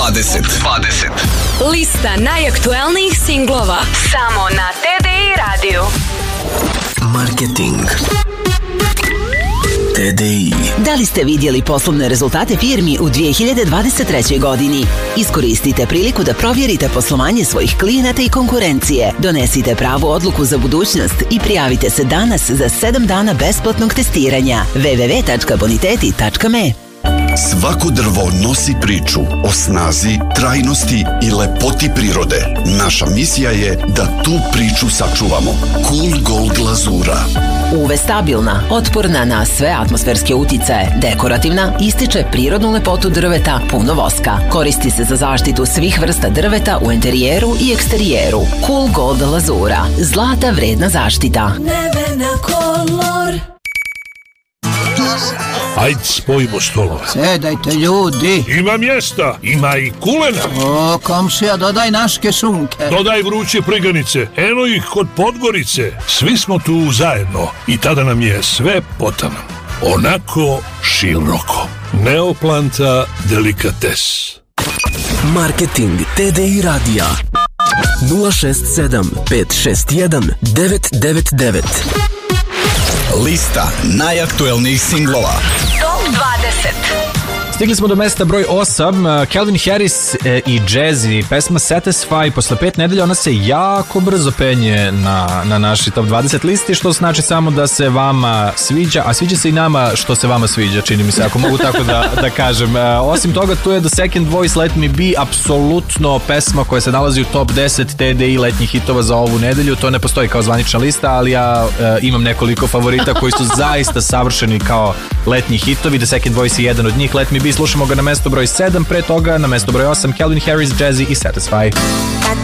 Lista najaktuelnijih singlova samo na TDI radiju. Marketing. TDI. Da li ste vidjeli poslovne rezultate firmi u 2023. godini? Iskoristite priliku da provjerite poslovanje svojih klijenata i konkurencije. Donesite pravu odluku za budućnost i prijavite se danas za 7 dana besplatnog testiranja. www.boniteti.me. Svako drvo nosi priču o snazi, trajnosti i lepoti prirode. Naša misija je da tu priču sačuvamo. Cool Gold glazura. UV stabilna, otporna na sve atmosferske uticaje, dekorativna, ističe prirodnu lepotu drveta, puno voska. Koristi se za zaštitu svih vrsta drveta u interijeru i eksterijeru. Cool Gold glazura. Zlata vredna zaštita. Nevena kolor. Ajde, spojimo stolove. Sedajte, ljudi. Ima mjesta, ima i kulena. O, komšija, dodaj naške šunke. Dodaj vruće priganice, eno ih kod Podgorice. Svi smo tu zajedno i tada nam je sve potaman. Onako široko. Neoplanta delikates. Marketing TDI radija 067 561 999. Lista najaktuelnijih singlova. Top 20. Stigli smo do mesta broj 8, Calvin Harris i Jazzy, pesma Satisfy. Posle 5 nedelja ona se jako brzo penje na naši top 20 listi, što znači samo da se vama sviđa, a sviđa se i nama što se vama sviđa, čini mi se, ako mogu tako da kažem. Osim toga, tu je The Second Voice, Let Me Be, apsolutno pesma koja se nalazi u top 10 TDI letnjih hitova za ovu nedelju. To ne postoji kao zvanična lista, ali ja imam nekoliko favorita koji su zaista savršeni kao letnji hitovi. The Second Voice je jedan od njih. Let Me Be, slušamo ga na mesto broj 7, pre toga na mesto broj 8 Calvin Harris, Jazzy i Satisfy. Got